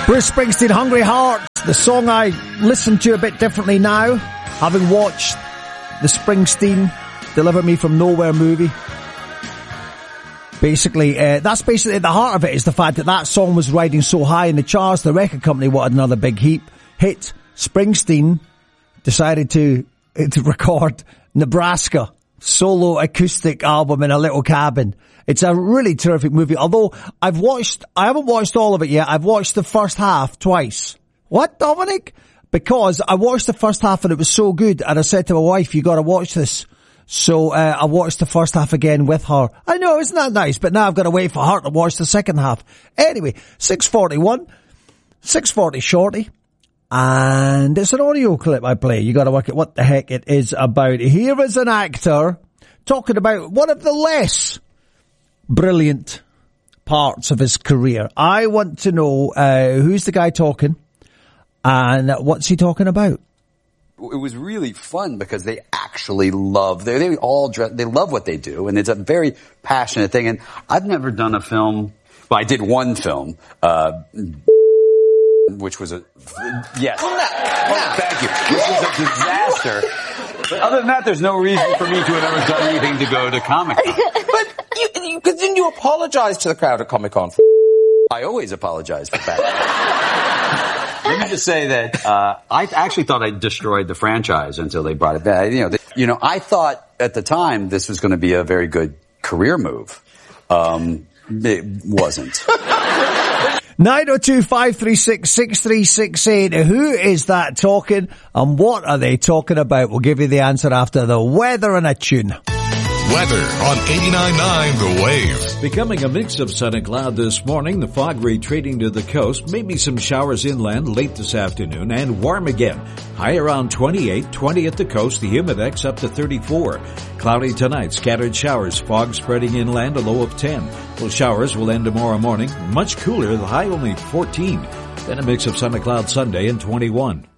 Bruce Springsteen, Hungry Heart, the song I listen to a bit differently now, having watched the Springsteen Deliver Me From Nowhere movie. Basically, that's basically at the heart of it, is the fact that that song was riding so high in the charts, the record company wanted another big hit. Springsteen decided to record Nebraska, solo acoustic album in a little cabin. It's a really terrific movie, although I haven't watched all of it yet. I've watched the first half twice. What, Dominic? Because I watched the first half and it was so good, and I said to my wife, you gotta watch this. So, I watched the first half again with her. I know, isn't that nice? But now I've got to wait for her to watch the second half. Anyway, 6:40 shorty. And it's an audio clip I play. You gotta work out what the heck it is about. Here is an actor talking about one of the less brilliant parts of his career. I want to know, who's the guy talking and what's he talking about? It was really fun because they actually love, they love what they do, and it's a very passionate thing. And I've never done a film, well, I did one film, which was yes. Thank you. Which was a disaster. But other than that, there's no reason for me to have ever done anything to go to Comic-Con. But didn't you apologize to the crowd at Comic-Con? I always apologize for that. Let me just say that I actually thought I destroyed the franchise until they brought it back. I thought at the time this was going to be a very good career move. It wasn't. 902-536-6368. Who is that talking and what are they talking about? We'll give you the answer after the weather and a tune. Weather on 89.9 The Wave. Becoming a mix of sun and cloud this morning, the fog retreating to the coast, maybe some showers inland late this afternoon, and warm again. High around 28, 20 at the coast, the humidex up to 34. Cloudy tonight, scattered showers, fog spreading inland, a low of 10. Well, showers will end tomorrow morning, much cooler, the high only 14. Then a mix of sun and cloud Sunday and 21.